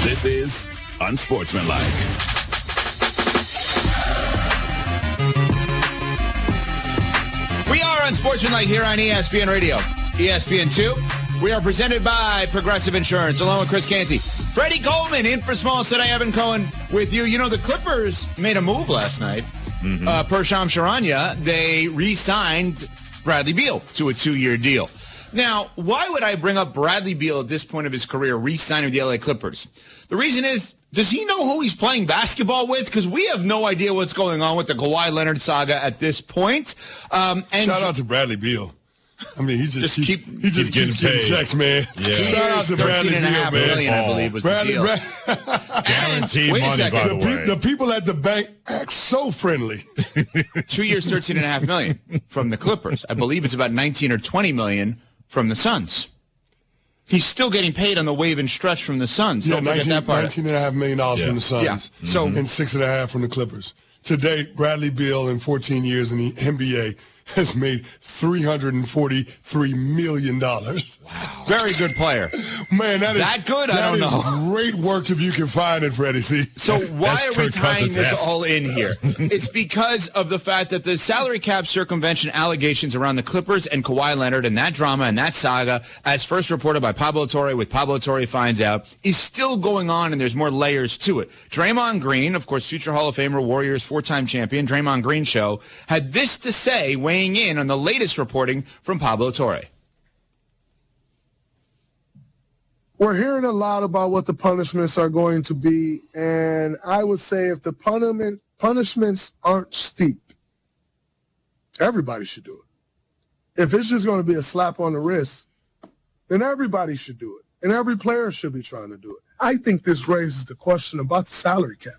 This is Unsportsmanlike. We are Unsportsmanlike here on ESPN Radio. ESPN2. We are presented by Progressive Insurance, along with Chris Canty. Freddie Coleman in for Small today. Evan Cohen with you. You know, the Clippers made a move last night. Per Shams Charania, they re-signed Bradley Beal to a 2-year deal. Now, why would I bring up Bradley Beal at this point of his career re-signing with the LA Clippers? The reason is, does he know who he's playing basketball with? Because we have no idea what's going on with the Kawhi Leonard saga at this point. And shout out to Bradley Beal. I mean, he just keeps getting checks, man. Yeah. Shout out to Bradley Beal, man. Million, I believe, was the deal. Guaranteed wait a money, second. by the way. The people at the bank act so friendly. 2 years, $13.5 million from the Clippers. I believe it's about 19 or 20 million from the Suns. He's still getting paid on the wave and stretch from the Suns. Yeah, Don't forget that part. $19.5 million from the Suns. Yeah. So, and $6.5 from the Clippers. To date, Bradley Beal in 14 years in the NBA has made $343 million. Wow. Very good player. Man, that good? I don't know. That is great work if you can find it, Freddie. See? So why are we tying this Cousins-esque. all in here? It's because of the fact that the salary cap circumvention allegations around the Clippers and Kawhi Leonard and that drama and that saga, as first reported by Pablo Torre with Pablo Torre Finds Out, is still going on, and there's more layers to it. Draymond Green, of course, future Hall of Famer, Warriors 4-time champion, Draymond Green Show, had this to say weighing in on the latest reporting from Pablo Torre. We're hearing a lot about what the punishments are going to be, and I would say if the punishments aren't steep, everybody should do it. If it's just going to be a slap on the wrist, then everybody should do it, and every player should be trying to do it. I think this raises the question about the salary cap.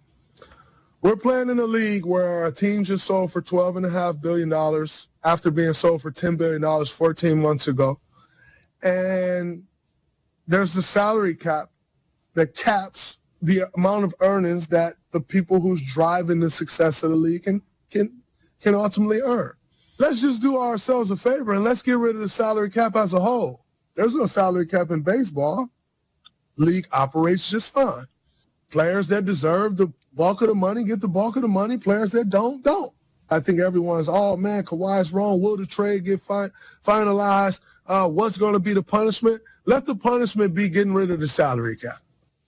We're playing in a league where a team just sold for $12.5 billion after being sold for $10 billion 14 months ago, and there's the salary cap that caps the amount of earnings that the people who's driving the success of the league can ultimately earn. Let's just do ourselves a favor and let's get rid of the salary cap as a whole. There's no salary cap in baseball. League operates just fine. Players that deserve the bulk of the money get the bulk of the money. Players that don't. I think everyone's, oh, man, Kawhi's wrong. Will the trade get finalized? What's going to be the punishment? Let the punishment be getting rid of the salary cap.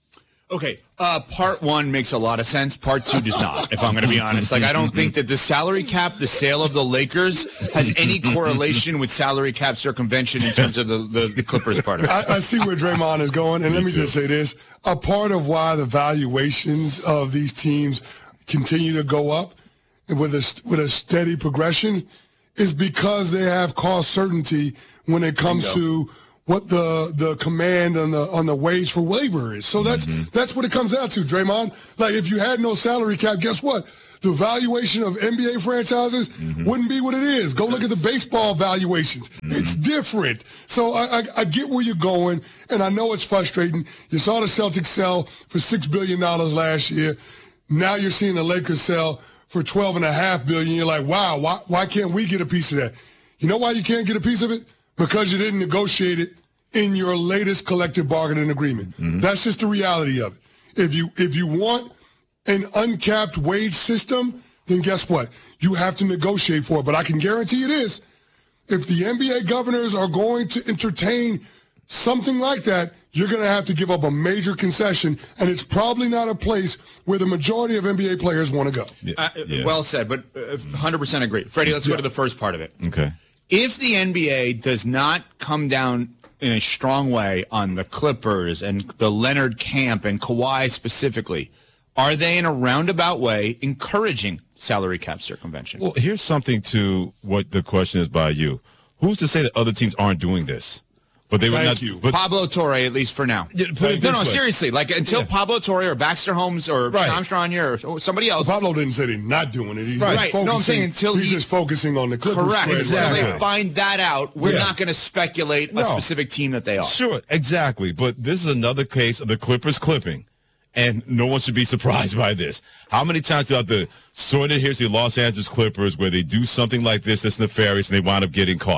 Okay, part one makes a lot of sense. Part two does not, if I'm going to be honest. Like, I don't think that the salary cap, the sale of the Lakers, has any correlation with salary cap circumvention in terms of the Clippers part of it. I see where Draymond is going, and let me just say this. A part of why the valuations of these teams continue to go up with a steady progression is because they have cost certainty when it comes to what the command on the wage for labor is. So that's what it comes down to, Draymond. Like, if you had no salary cap, guess what? The valuation of NBA franchises wouldn't be what it is. Go look at the baseball valuations. It's different. So I get where you're going, and I know it's frustrating. You saw the Celtics sell for $6 billion last year. Now you're seeing the Lakers sell for $12.5 billion. You're like, wow, why can't we get a piece of that? You know why you can't get a piece of it? Because you didn't negotiate it in your latest collective bargaining agreement. That's just the reality of it. If you want an uncapped wage system, then guess what? You have to negotiate for it. But I can guarantee you this. If the NBA governors are going to entertain something like that, you're going to have to give up a major concession, and it's probably not a place where the majority of NBA players want to go. Well said, but 100% agree. Freddie, let's go to the first part of it. Okay. If the NBA does not come down in a strong way on the Clippers and the Leonard camp and Kawhi specifically, are they in a roundabout way encouraging salary cap circumvention? Well, here's something to what the question is by you. Who's to say that other teams aren't doing this? But they would Thank not. you. But, Pablo Torre, at least for now. Yeah, put it this way. Seriously. Like, until Pablo Torre or Baxter Holmes or Shams Charania or somebody else. Pablo didn't say they're not doing it. He's Right. No, I'm saying until he's just focusing on the Clippers. Correct. Until they Right. find that out, we're not going to speculate a specific team that they are. Sure, exactly. But this is another case of the Clippers clipping, and no one should be surprised by this. How many times do I have to sort it? Here's the Los Angeles Clippers where they do something like this that's nefarious and they wind up getting caught.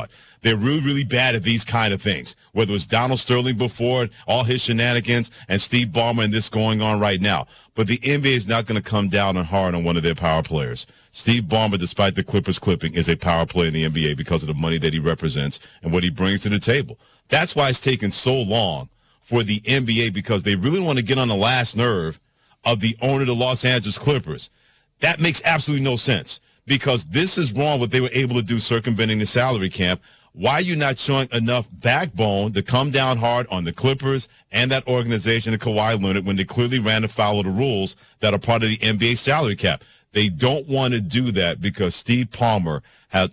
They're really, really bad at these kind of things, whether it was Donald Sterling before, all his shenanigans, and Steve Ballmer and this going on right now. But the NBA is not going to come down and hard on one of their power players. Steve Ballmer, despite the Clippers clipping, is a power player in the NBA because of the money that he represents and what he brings to the table. That's why it's taken so long for the NBA, because they really want to get on the last nerve of the owner of the Los Angeles Clippers. That makes absolutely no sense, because this is wrong what they were able to do circumventing the salary cap. Why are you not showing enough backbone to come down hard on the Clippers and that organization and Kawhi Leonard when they clearly ran afoul of the rules that are part of the NBA salary cap? They don't want to do that because Steve Ballmer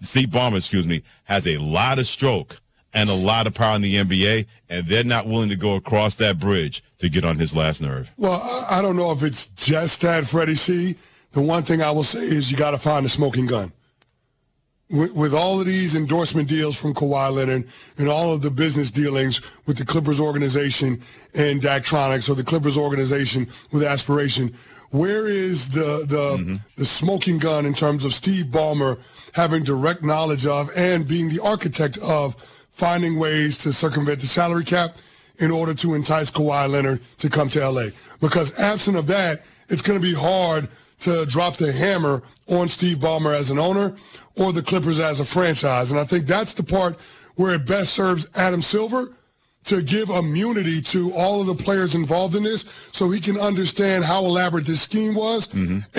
has a lot of stroke and a lot of power in the NBA, and they're not willing to go across that bridge to get on his last nerve. Well, I don't know if it's just that, Freddie C. The one thing I will say is you got to find a smoking gun. With all of these endorsement deals from Kawhi Leonard and all of the business dealings with the Clippers organization and Daktronics, or the Clippers organization with aspiration, where is the smoking gun in terms of Steve Ballmer having direct knowledge of and being the architect of finding ways to circumvent the salary cap in order to entice Kawhi Leonard to come to L.A.? Because absent of that, it's going to be hard to drop the hammer on Steve Ballmer as an owner or the Clippers as a franchise. And I think that's the part where it best serves Adam Silver to give immunity to all of the players involved in this so he can understand how elaborate this scheme was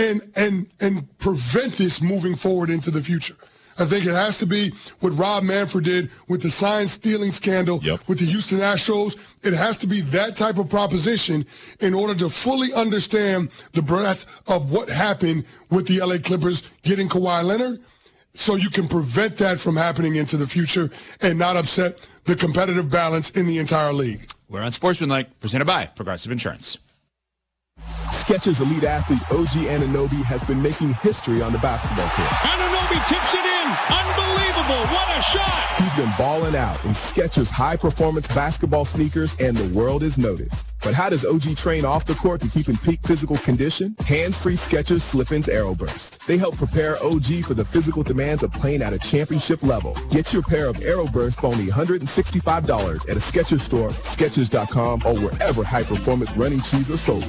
and prevent this moving forward into the future. I think it has to be what Rob Manfred did with the sign stealing scandal with the Houston Astros. It has to be that type of proposition in order to fully understand the breadth of what happened with the LA Clippers getting Kawhi Leonard, so you can prevent that from happening into the future and not upset the competitive balance in the entire league. We're on Sportsmanlike, presented by Progressive Insurance. Skechers elite athlete OG Anunoby has been making history on the basketball court. Anunoby tips it in. Unbelievable. What a shot. He's been balling out in Skechers high-performance basketball sneakers, and the world is noticed. But how does OG train off the court to keep in peak physical condition? Hands-free Skechers Slip-ins AeroBurst. They help prepare OG for the physical demands of playing at a championship level. Get your pair of AeroBurst for only $165 at a Skechers store, Skechers.com, or wherever high-performance running shoes are sold.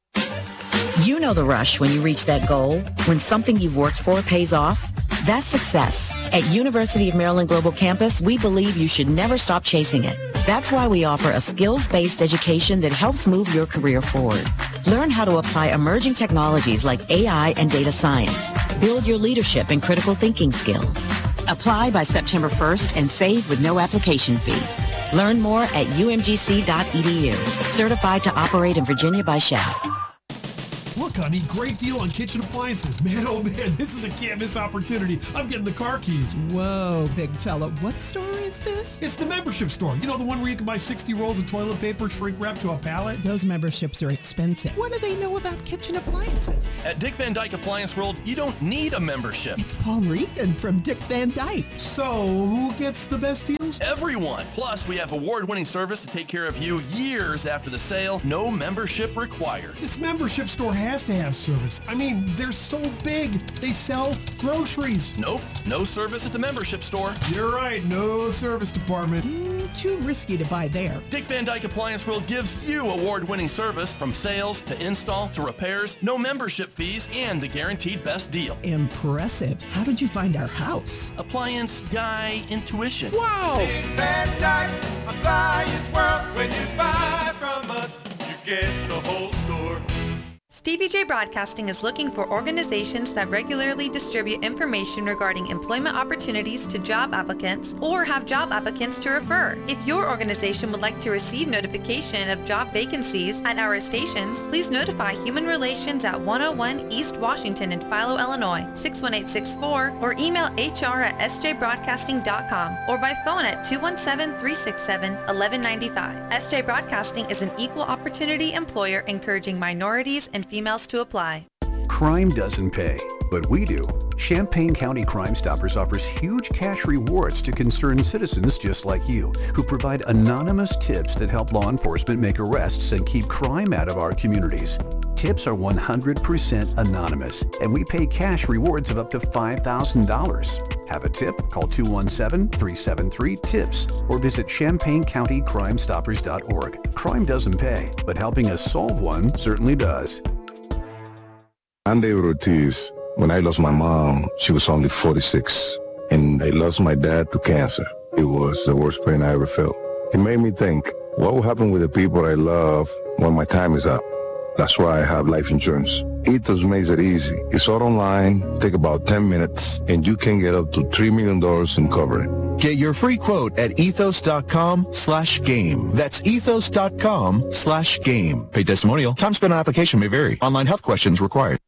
You know the rush when you reach that goal, when something you've worked for pays off. That's success. At University of Maryland Global Campus, we believe you should never stop chasing it. That's why we offer a skills-based education that helps move your career forward. Learn how to apply emerging technologies like AI and data science. Build your leadership and critical thinking skills. Apply by September 1st and save with no application fee. Learn more at umgc.edu. Certified to operate in Virginia by Chef. Look, honey, great deal on kitchen appliances. Man, oh man, this is a can't miss opportunity. I'm getting the car keys. Whoa, big fella. What store is this? It's the membership store. You know, the one where you can buy 60 rolls of toilet paper shrink wrapped to a pallet? Those memberships are expensive. What do they know about kitchen appliances? At Dick Van Dyke Appliance World, you don't need a membership. It's Paul Regan from Dick Van Dyke. So, who gets the best deals? Everyone. Plus, we have award-winning service to take care of you years after the sale. No membership required. This membership store has to have service. I mean, they're so big. They sell groceries. Nope. No service at the membership store. You're right. No service department. Too risky to buy there. Dick Van Dyke Appliance World gives you award-winning service from sales to install to repairs, no membership fees, and the guaranteed best deal. Impressive. How did you find our house? Appliance Guy Intuition. Wow. Dick Van Dyke Appliance World. When you buy from us, you get the whole store. Stevie J Broadcasting is looking for organizations that regularly distribute information regarding employment opportunities to job applicants or have job applicants to refer. If your organization would like to receive notification of job vacancies at our stations, please notify Human Relations at 101 East Washington in Philo, Illinois, 61864, or email hr@sjbroadcasting.com or by phone at 217-367-1195. SJ Broadcasting is an equal opportunity employer encouraging minorities and females to apply. Crime doesn't pay, but we do. Champaign County Crime Stoppers offers huge cash rewards to concerned citizens just like you, who provide anonymous tips that help law enforcement make arrests and keep crime out of our communities. Tips are 100% anonymous, and we pay cash rewards of up to $5,000. Have a tip? Call 217-373-TIPS or visit ChampaignCountyCrimeStoppers.org. Crime doesn't pay, but helping us solve one certainly does. I'm David Ortiz. When I lost my mom, she was only 46, and I lost my dad to cancer. It was the worst pain I ever felt. It made me think, what will happen with the people I love when my time is up? That's why I have life insurance. Ethos makes it easy. It's all online, take about 10 minutes, and you can get up to $3 million in coverage. Get your free quote at ethos.com/game. That's ethos.com/game. Paid testimonial. Time spent on application may vary. Online health questions required.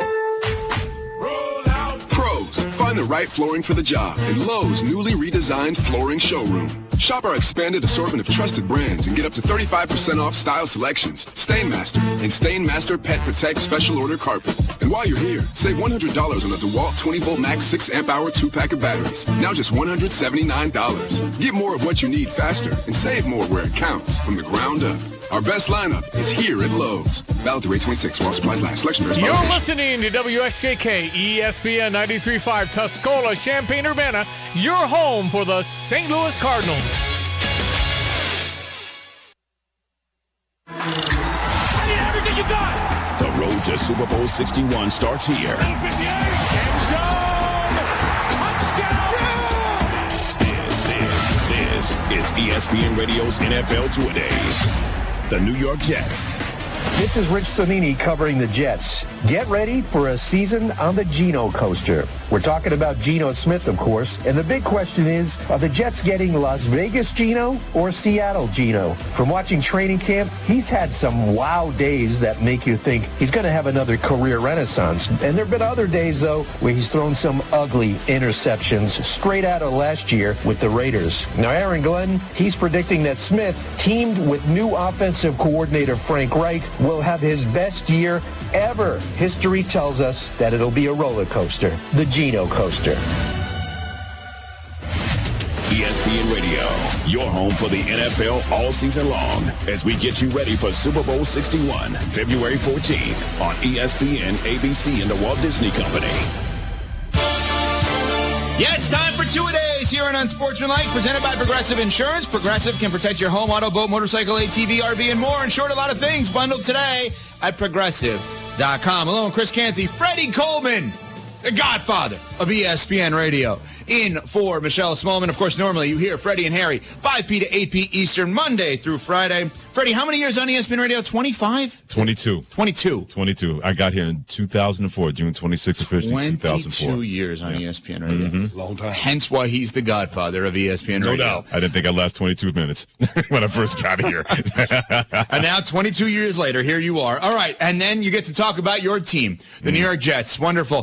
Pros, find the right flooring for the job in Lowe's newly redesigned flooring showroom. Shop our expanded assortment of trusted brands and get up to 35% off style selections, Stainmaster, and Stainmaster Pet Protect Special Order Carpet. And while you're here, save $100 on a DeWalt 20-volt max 6-amp-hour 2-pack of batteries. Now just $179. Get more of what you need faster and save more where it counts from the ground up. Our best lineup is here at Lowe's. Valid through 8/26 while supplies last. Selection varies by You're location. listening to WSJK ESPN 93.5 Tuscola, Champaign-Urbana, your home for the St. Louis Cardinals. Everything you got. The road to Super Bowl 61 starts here. End zone. Touchdown. This is ESPN Radio's NFL Two-A-Days. The New York Jets. This is Rich Sonini covering the Jets. Get ready for a season on the Geno coaster. We're talking about Geno Smith, of course, and the big question is, are the Jets getting Las Vegas Geno or Seattle Geno? From watching training camp, he's had some wow days that make you think he's going to have another career renaissance. And there have been other days, though, where he's thrown some ugly interceptions straight out of last year with the Raiders. Now, Aaron Glenn, he's predicting that Smith, teamed with new offensive coordinator Frank Reich, will have his best year ever. History tells us that it'll be a roller coaster, the Geno coaster. ESPN Radio, your home for the NFL all season long as we get you ready for Super Bowl 61, February 14th on ESPN, ABC, and the Walt Disney Company. Yes, time for Two-A-Days here on Unsportsmanlike, presented by Progressive Insurance. Progressive can protect your home, auto, boat, motorcycle, ATV, RV, and more. In short, a lot of things bundled today at Progressive.com. Hello, I'm Chris Canty. Freddie Coleman, the godfather of ESPN Radio, in for Michelle Smallman. Of course, normally you hear Freddie and Harry 5P to 8P Eastern, Monday through Friday. Freddie, how many years on ESPN Radio? 25? 22. 22. I got here in 2004, June 26th, officially 2004. 22 years on ESPN Radio. Mm-hmm. Long time. Hence why he's the godfather of ESPN Radio. No doubt. I didn't think I'd last 22 minutes when I first got here. And now 22 years later, here you are. All right, and then you get to talk about your team, the New York Jets. Wonderful.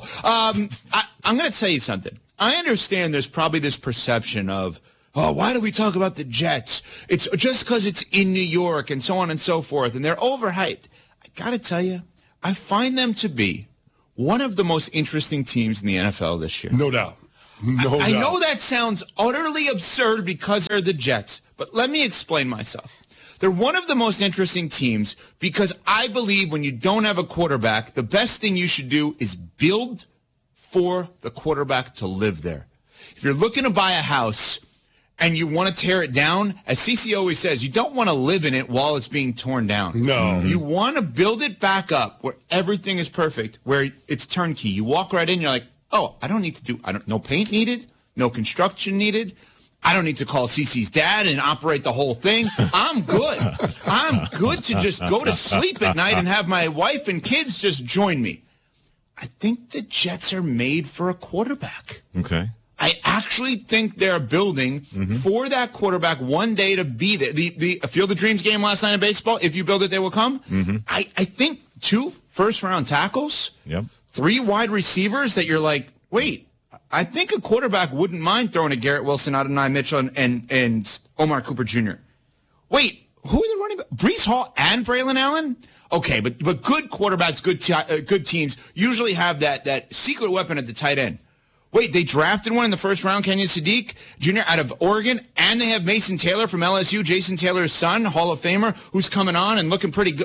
I'm going to tell you something. I understand there's probably this perception of, oh, why do we talk about the Jets? It's just because it's in New York and so on and so forth, and they're overhyped. I got to tell you, I find them to be one of the most interesting teams in the NFL this year. No doubt. I know that sounds utterly absurd because they're the Jets, but let me explain myself. They're one of the most interesting teams because I believe when you don't have a quarterback, the best thing you should do is build for the quarterback to live there. If you're looking to buy a house and you want to tear it down, as CC always says, you don't want to live in it while it's being torn down. No. You want to build it back up where everything is perfect, where it's turnkey. You walk right in, you're like, oh, I don't need to do, no paint needed, no construction needed. I don't need to call CC's dad and operate the whole thing. I'm good. I'm good to just go to sleep at night and have my wife and kids just join me. I think the Jets are made for a quarterback. Okay. I actually think they're building for that quarterback one day to be there. The Field of Dreams game last night in baseball, if you build it, they will come. I think 2 first-round tackles, 3 wide receivers that you're like, wait, I think a quarterback wouldn't mind throwing a Garrett Wilson, Adonai Mitchell, and Omar Cooper Jr. Wait, who are the running backs? Breece Hall and Braylon Allen? Okay, but good quarterbacks, good teams usually have that secret weapon at the tight end. Wait, they drafted one in the first round, Kenyon Sadiq Jr. out of Oregon, and they have Mason Taylor from LSU, Jason Taylor's son, Hall of Famer, who's coming on and looking pretty good.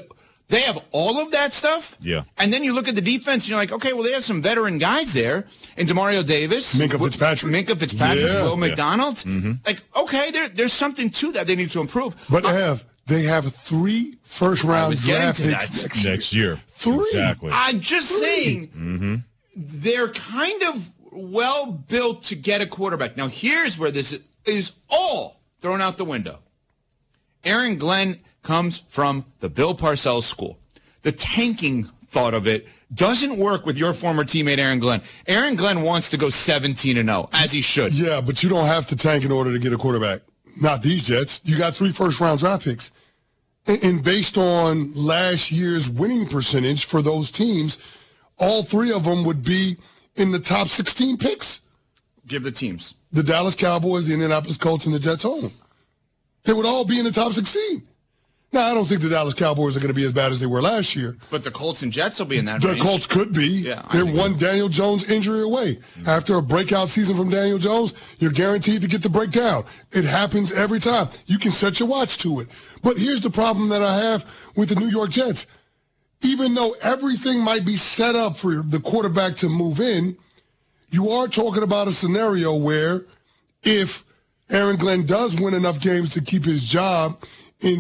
They have all of that stuff. Yeah. And then you look at the defense, and you're like, okay, well, they have some veteran guys there. And DeMario Davis. Minka Fitzpatrick. Yeah. Will McDonald. Mm-hmm. Like, okay, there's something to that they need to improve. But they have 3 first-round draft picks next year. 3. Exactly. I'm just saying they're kind of well-built to get a quarterback. Now, here's where this is all thrown out the window. Aaron Glenn comes from the Bill Parcells school. The tanking thought of it doesn't work with your former teammate Aaron Glenn. Aaron Glenn wants to go 17-0, as he should. Yeah, but you don't have to tank in order to get a quarterback. Not these Jets. You got 3 first-round draft picks. And based on last year's winning percentage for those teams, all 3 of them would be in the top 16 picks. Give the teams. The Dallas Cowboys, the Indianapolis Colts, and the Jets home. They would all be in the top 16. Now, I don't think the Dallas Cowboys are going to be as bad as they were last year. But the Colts and Jets will be in that range. The Colts could be. Yeah, they're one Daniel Jones injury away. After a breakout season from Daniel Jones, you're guaranteed to get the breakdown. It happens every time. You can set your watch to it. But here's the problem that I have with the New York Jets. Even though everything might be set up for the quarterback to move in, you are talking about a scenario where if Aaron Glenn does win enough games to keep his job in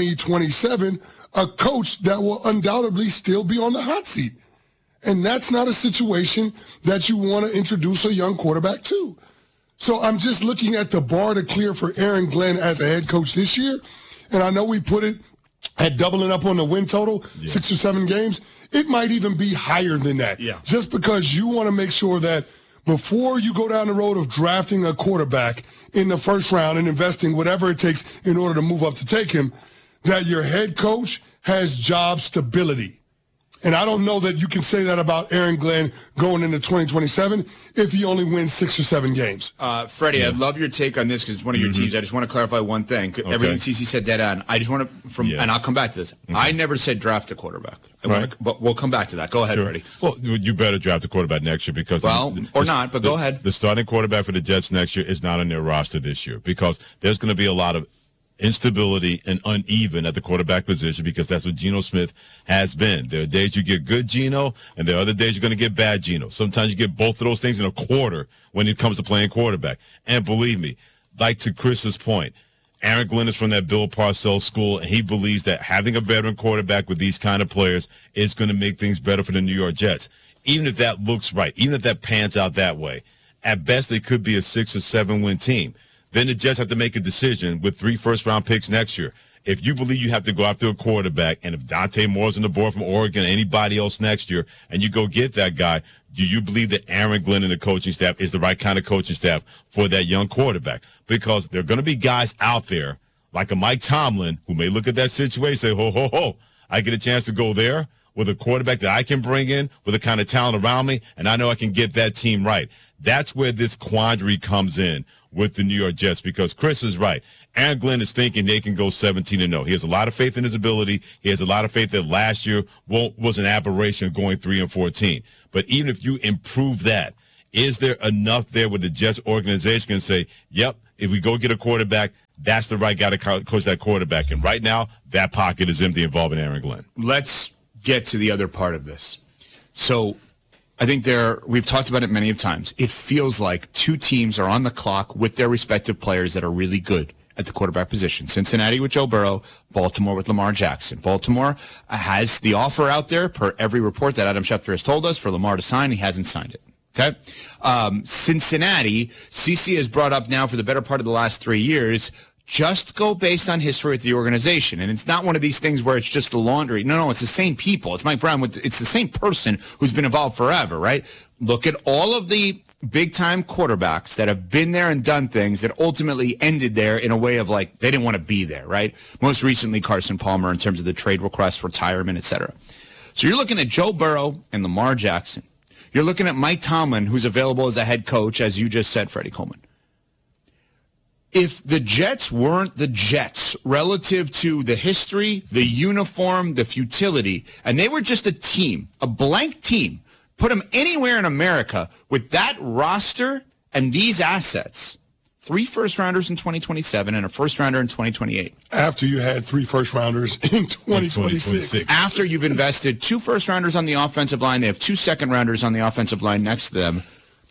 2027, a coach that will undoubtedly still be on the hot seat. And that's not a situation that you want to introduce a young quarterback to. So I'm just looking at the bar to clear for Aaron Glenn as a head coach this year. And I know we put it at doubling up on the win total, 6 or 7 games. It might even be higher than that. Yeah. Just because you want to make sure that before you go down the road of drafting a quarterback in the first round and investing whatever it takes in order to move up to take him, that your head coach has job stability. And I don't know that you can say that about Aaron Glenn going into 2027 if he only wins 6 or 7 games. Freddie, I'd love your take on this because it's one of your teams. I just want to clarify one thing. Okay. Everything CC said dead on. I just want to, and I'll come back to this. Okay. I never said draft a quarterback. But we'll come back to that. Go ahead, Freddie. Well, you better draft a quarterback next year because go ahead. The starting quarterback for the Jets next year is not on their roster this year because there's going to be a lot of instability and uneven at the quarterback position because that's what Geno Smith has been. There are days you get good Geno, and there are other days you're going to get bad Geno. Sometimes you get both of those things in a quarter when it comes to playing quarterback. And believe me, like to Chris's point, Aaron Glenn is from that Bill Parcells school, and he believes that having a veteran quarterback with these kind of players is going to make things better for the New York Jets. Even if that looks right, even if that pans out that way, at best they could be a 6 or 7 win team. Then the Jets have to make a decision with 3 first-round picks next year. If you believe you have to go after a quarterback, and if Dante Moore's on the board from Oregon or anybody else next year, and you go get that guy, do you believe that Aaron Glenn and the coaching staff is the right kind of coaching staff for that young quarterback? Because there are going to be guys out there, like a Mike Tomlin, who may look at that situation and say, ho, ho, ho, I get a chance to go there with a quarterback that I can bring in with the kind of talent around me, and I know I can get that team right. That's where this quandary comes in with the New York Jets, because Chris is right. Aaron Glenn is thinking they can go 17-0. He has a lot of faith in his ability. He has a lot of faith that last year was an aberration going 3-14. But even if you improve that, is there enough there where the Jets organization can say, yep, if we go get a quarterback, that's the right guy to coach that quarterback? And right now, that pocket is empty involving Aaron Glenn. Let's get to the other part of this. So I think we've talked about it many times. It feels like 2 teams are on the clock with their respective players that are really good at the quarterback position. Cincinnati with Joe Burrow, Baltimore with Lamar Jackson. Baltimore has the offer out there, per every report that Adam Schefter has told us, for Lamar to sign. He hasn't signed it. Okay? Cincinnati, CC has brought up now for the better part of the last 3 years, just go based on history with the organization. And it's not one of these things where it's just the laundry. No, it's the same people. It's Mike Brown. It's the same person who's been involved forever, right? Look at all of the big-time quarterbacks that have been there and done things that ultimately ended there in a way of like they didn't want to be there, right? Most recently, Carson Palmer in terms of the trade request, retirement, etc. So you're looking at Joe Burrow and Lamar Jackson. You're looking at Mike Tomlin, who's available as a head coach, as you just said, Freddie Coleman. If the Jets weren't the Jets relative to the history, the uniform, the futility, and they were just a team, a blank team, put them anywhere in America with that roster and these assets, 3 first-rounders in 2027 and a first-rounder in 2028. After you had 3 first-rounders in 2026. After you've invested 2 first-rounders on the offensive line, they have 2 second-rounders on the offensive line next to them.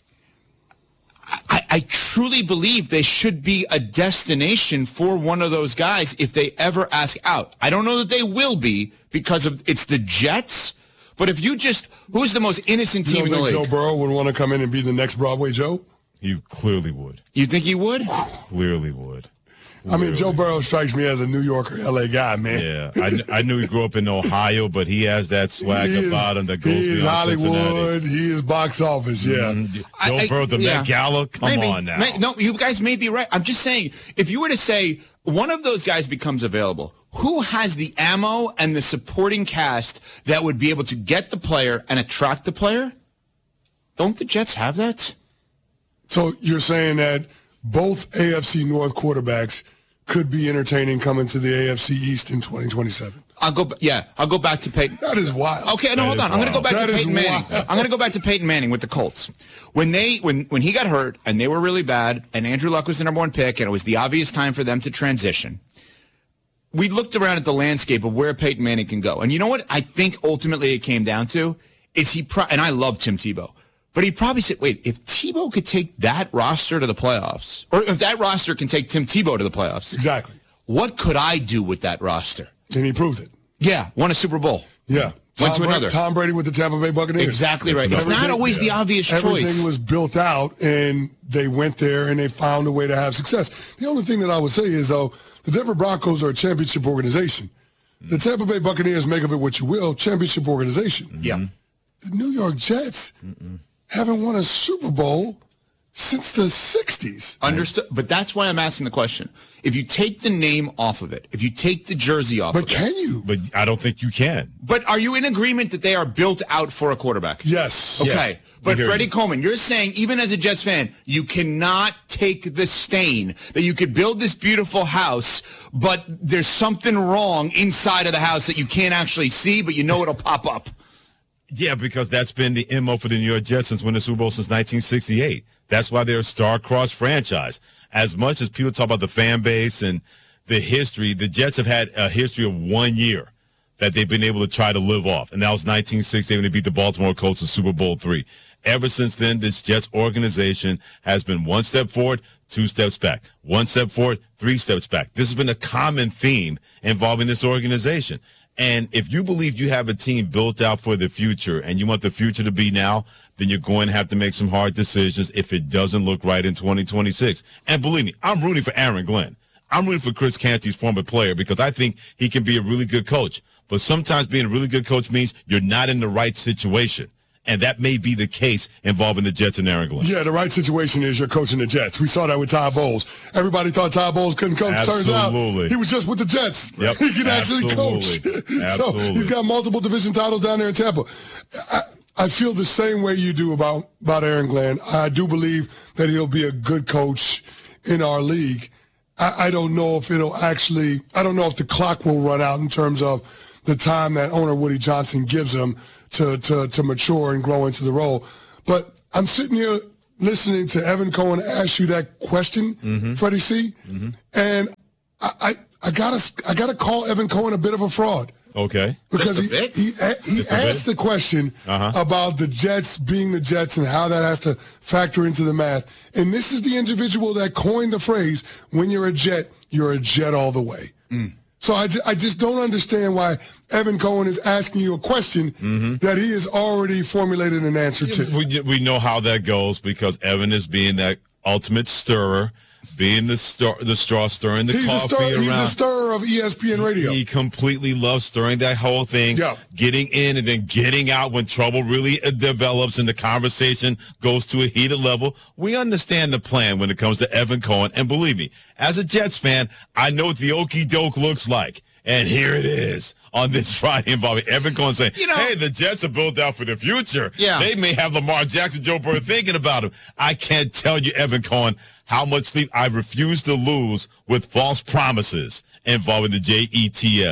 I truly believe they should be a destination for one of those guys if they ever ask out. I don't know that they will be because it's the Jets. But if you who's the most innocent team in the league? Joe Burrow would want to come in and be the next Broadway Joe? He clearly would. You think he would? Clearly would. I mean, Joe Burrow strikes me as a New York or L.A. guy, man. Yeah, I knew he grew up in Ohio, but he has that swag about him that goes beyond Hollywood. Cincinnati. He is box office, yeah. Joe Burrow, the Met Gala, come on now. No, you guys may be right. I'm just saying, if you were to say one of those guys becomes available, who has the ammo and the supporting cast that would be able to get the player and attract the player? Don't the Jets have that? So you're saying that both AFC North quarterbacks could be entertaining coming to the AFC East in 2027. I'll go back to Peyton. That is wild. Okay, no, hold on. I'm going to go back to Peyton Manning. I'm going to go back to Peyton Manning with the Colts. When he got hurt and they were really bad and Andrew Luck was the number 1 pick and it was the obvious time for them to transition, we looked around at the landscape of where Peyton Manning can go. And you know what I think ultimately it came down to? Is and I love Tim Tebow. But he probably said, wait, if Tebow could take that roster to the playoffs, or if that roster can take Tim Tebow to the playoffs. Exactly. What could I do with that roster? And he proved it. Yeah, won a Super Bowl. Yeah. Went to another. Tom Brady with the Tampa Bay Buccaneers. Exactly right. It's not always the obvious choice. Everything was built out, and they went there, and they found a way to have success. The only thing that I would say is, though, the Denver Broncos are a championship organization. The Tampa Bay Buccaneers, make of it what you will, championship organization. Yeah. The New York Jets haven't won a Super Bowl since the 60s. Understood. But that's why I'm asking the question. If you take the name off of it, if you take the jersey off of it. But can you? But I don't think you can. But are you in agreement that they are built out for a quarterback? Yes. Okay. Yes. But Freddie Coleman, you're saying, even as a Jets fan, you cannot take the stain that you could build this beautiful house, but there's something wrong inside of the house that you can't actually see, but you know it'll pop up. Yeah, because that's been the MO for the New York Jets since winning the Super Bowl since 1968. That's why they're a star-crossed franchise. As much as people talk about the fan base and the history, the Jets have had a history of 1 year that they've been able to try to live off, and that was 1968 when they beat the Baltimore Colts in Super Bowl III. Ever since then, this Jets organization has been 1 step forward, 2 steps back. 1 step forward, 3 steps back. This has been a common theme involving this organization. And if you believe you have a team built out for the future and you want the future to be now, then you're going to have to make some hard decisions if it doesn't look right in 2026. And believe me, I'm rooting for Aaron Glenn. I'm rooting for Chris Canty's former player because I think he can be a really good coach. But sometimes being a really good coach means you're not in the right situation. And that may be the case involving the Jets and Aaron Glenn. Yeah, the right situation is you're coaching the Jets. We saw that with Todd Bowles. Everybody thought Todd Bowles couldn't coach. Absolutely. Turns out he was just with the Jets. Yep. He can actually coach. So he's got multiple division titles down there in Tampa. I feel the same way you do about Aaron Glenn. I do believe that he'll be a good coach in our league. I don't know if I don't know if the clock will run out in terms of the time that owner Woody Johnson gives him to mature and grow into the role. But I'm sitting here listening to Evan Cohen ask you that question, Freddie C. And I gotta call Evan Cohen a bit of a fraud. Okay. Because he asked the question about the Jets being the Jets and how that has to factor into the math. And this is the individual that coined the phrase, when you're a Jet all the way. So I just don't understand why Evan Cohen is asking you a question that he has already formulated an answer to. We know how that goes because Evan is being that ultimate stirrer, being the straw stirring the coffee around. He's a stirrer of ESPN radio. He completely loves stirring that whole thing, getting in and then getting out when trouble really develops and the conversation goes to a heated level. We understand the plan when it comes to Evan Cohen. And believe me, as a Jets fan, I know what the okie doke looks like. And here it is on this Friday involving Evan Cohen saying, hey, the Jets are built out for the future. Yeah. They may have Lamar Jackson, Joe Burrow thinking about him. I can't tell you, Evan Cohen, how much sleep I refuse to lose with false promises involving the Jets.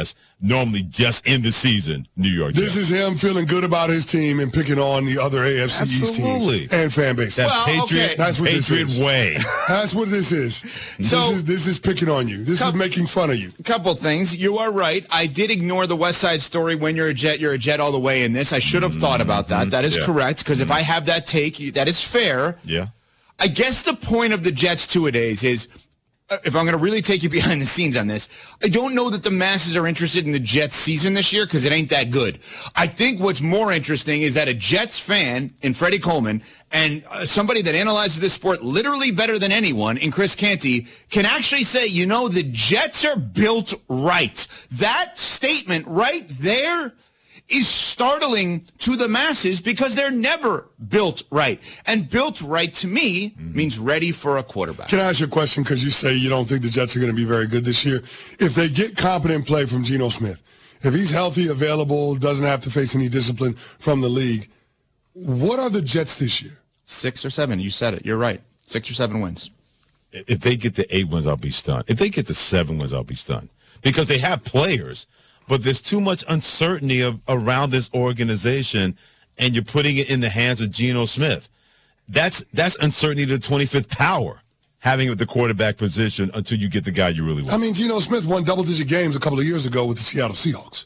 normally just in the season New York Jets. This is him feeling good about his team and picking on the other AFC East teams and fan base. That's That's what this is. Way. That's what this is. This is picking on you. This is making fun of you. A couple things. You are right. I did ignore the West Side Story. When you're a Jet all the way in this. I should have thought about that. That is correct, because if I have that take, that is fair. Yeah. I guess the point of the Jets two-a-days is, if I'm going to really take you behind the scenes on this, I don't know that the masses are interested in the Jets season this year because it ain't that good. I think what's more interesting is that a Jets fan in Freddie Coleman and somebody that analyzes this sport literally better than anyone in Chris Canty can actually say, the Jets are built right. That statement right there is startling to the masses because they're never built right. And built right, to me, means ready for a quarterback. Can I ask you a question? Because you say you don't think the Jets are going to be very good this year. If they get competent play from Geno Smith, if he's healthy, available, doesn't have to face any discipline from the league, what are the Jets this year? 6 or 7. You said it. You're right. 6 or 7 wins. If they get to 8 wins, I'll be stunned. If they get to 7 wins, I'll be stunned. Because they have players. But there's too much uncertainty around this organization, and you're putting it in the hands of Geno Smith. That's uncertainty to the 25th power, having it at the quarterback position until you get the guy you really want. I mean, Geno Smith won double-digit games a couple of years ago with the Seattle Seahawks.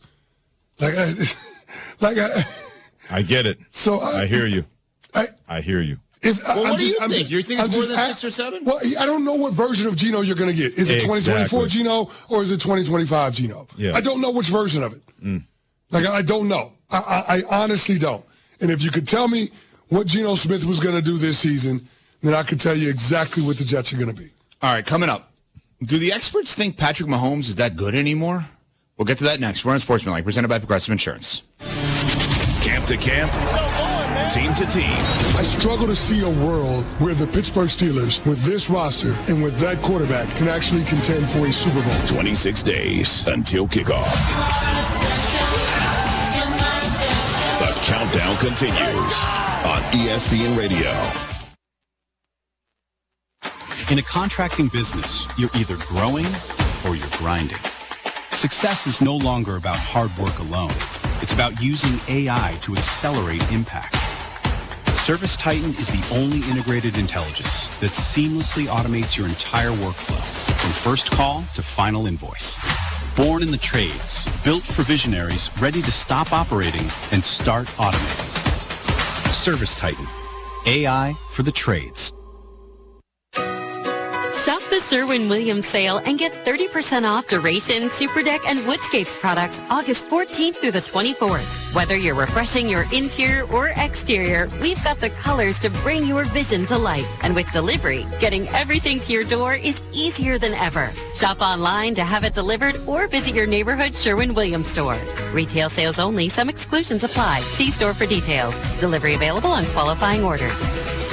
I get it. So I hear you. I hear you. What do you think? You think it's more than 6 or 7? Well, I don't know what version of Geno you're going to get. Is it 2024 Geno or is it 2025 Geno? Yeah. I don't know which version of it. I don't know. I honestly don't. And if you could tell me what Geno Smith was going to do this season, then I could tell you exactly what the Jets are going to be. All right, coming up. Do the experts think Patrick Mahomes is that good anymore? We'll get to that next. We're on Sportsmanlike, presented by Progressive Insurance. Camp to camp. Team to team. I struggle to see a world where the Pittsburgh Steelers, with this roster and with that quarterback, can actually contend for a Super Bowl. 26 days until kickoff. The countdown continues on ESPN Radio. In a contracting business, you're either growing or you're grinding. Success is no longer about hard work alone. It's about using AI to accelerate impact. ServiceTitan is the only integrated intelligence that seamlessly automates your entire workflow, from first call to final invoice. Born in the trades, built for visionaries ready to stop operating and start automating. ServiceTitan, AI for the trades. Shop the Sherwin-Williams sale and get 30% off Duration, Superdeck, and Woodscapes products August 14th through the 24th. Whether you're refreshing your interior or exterior, we've got the colors to bring your vision to life. And with delivery, getting everything to your door is easier than ever. Shop online to have it delivered or visit your neighborhood Sherwin-Williams store. Retail sales only. Some exclusions apply. See store for details. Delivery available on qualifying orders.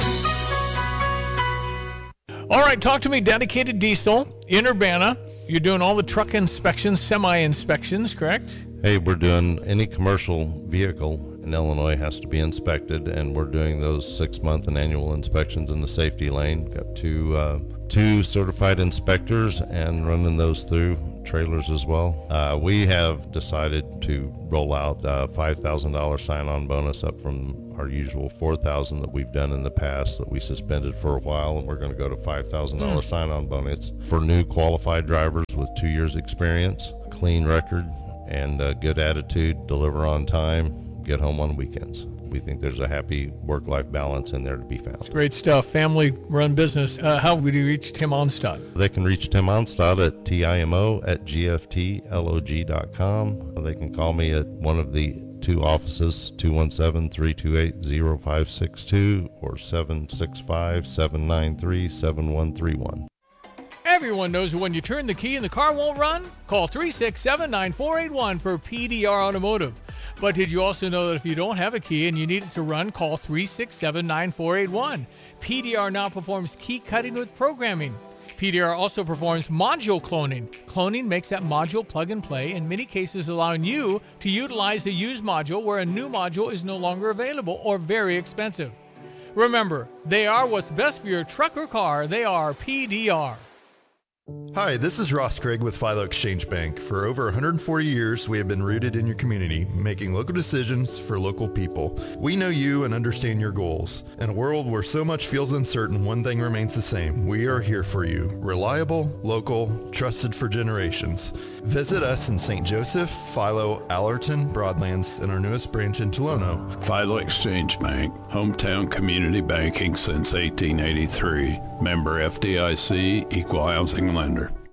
All right, talk to me, Dedicated Diesel in Urbana. You're doing all the truck inspections, semi-inspections, correct? Hey, we're doing any commercial vehicle in Illinois has to be inspected, and we're doing those 6-month and annual inspections in the safety lane. Got two certified inspectors and running those through trailers as well. We have decided to roll out a $5,000 sign-on bonus up from our usual $4,000 that we've done in the past that we suspended for a while, and we're going to go to $5,000 sign-on bonus for new qualified drivers with 2 years experience, clean record, and a good attitude, deliver on time, get home on weekends. We think there's a happy work-life balance in there to be found. Great stuff. Family-run business. How would you reach Tim Onstad? They can reach Tim Onstad at TIMO@GFTLOG.com. They can call me at one of the 2 offices, 217-328-0562 or 765-793-7131. Everyone knows that when you turn the key and the car won't run, call 367-9481 for PDR Automotive. But did you also know that if you don't have a key and you need it to run, call 367-9481. PDR now performs key cutting with programming. PDR also performs module cloning. Cloning makes that module plug and play, in many cases allowing you to utilize a used module where a new module is no longer available or very expensive. Remember, they are what's best for your truck or car. They are PDR. Hi, this is Ross Craig with Philo Exchange Bank. For over 140 years, we have been rooted in your community, making local decisions for local people. We know you and understand your goals. In a world where so much feels uncertain, one thing remains the same. We are here for you. Reliable, local, trusted for generations. Visit us in St. Joseph, Philo, Allerton, Broadlands, and our newest branch in Tolono. Philo Exchange Bank, hometown community banking since 1883. Member FDIC, equal housing lender.